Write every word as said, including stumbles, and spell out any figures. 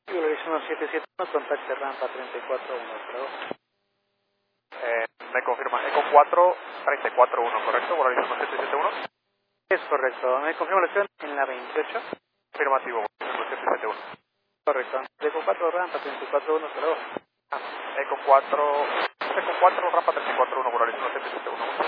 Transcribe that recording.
Horizon siete siete uno, contacte rampa treinta y cuatro uno, creo. Eh, me confirma, Eco cuatro, treinta y cuatro uno, ¿correcto? Horizon siete siete uno. Es correcto, me confirma la acción en la veintiocho. Afirmativo, Horizon siete siete uno. Correcto, Eco cuatro rampa treinta y cuatro uno, creo. Ah, Eco cuatro, Eco cuatro, rampa treinta y cuatro uno, Horizon siete siete uno.